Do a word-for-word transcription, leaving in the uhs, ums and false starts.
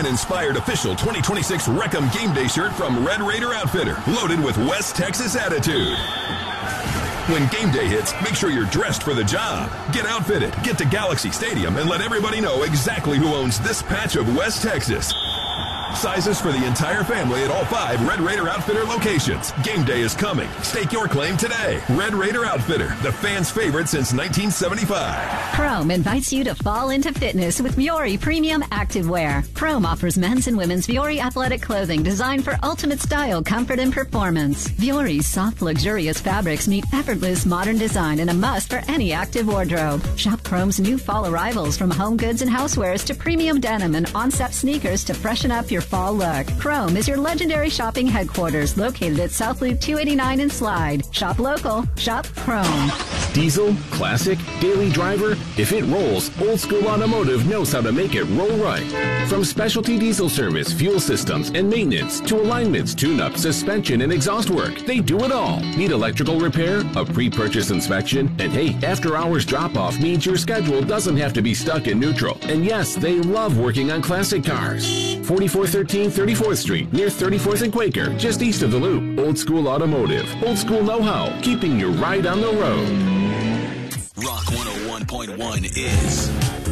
fan-inspired official twenty twenty-six Wreckham Game Day shirt from Red Raider Outfitter, loaded with West Texas attitude. When game day hits, make sure you're dressed for the job. Get outfitted, get to Galaxy Stadium, and let everybody know exactly who owns this patch of West Texas. Sizes for the entire family at all five Red Raider Outfitter locations. Game day is coming. Stake your claim today. Red Raider Outfitter, the fans' favorite since nineteen seventy-five. Chrome invites you to fall into fitness with Vuori Premium Activewear. Chrome offers men's and women's Vuori athletic clothing designed for ultimate style, comfort, and performance. Vuori's soft, luxurious fabrics meet effortless modern design and a must for any active wardrobe. Shop Chrome's new fall arrivals from home goods and housewares to premium denim and onset sneakers to freshen up your fall look. Chrome is your legendary shopping headquarters located at South Loop two eighty-nine in Slide. Shop local. Shop Chrome. Diesel, classic, daily driver, if it rolls, Old School Automotive knows how to make it roll right. From specialty diesel service, fuel systems, and maintenance to alignments, tune-up, suspension, and exhaust work, they do it all. Need electrical repair, a pre-purchase inspection, and hey, after-hours drop-off means your schedule doesn't have to be stuck in neutral. And yes, they love working on classic cars. forty-four thirteen thirty-fourth Street, near thirty-fourth and Quaker, just east of the Loop. Old School Automotive. Old School know-how, keeping you right on the road. Rock one oh one point one is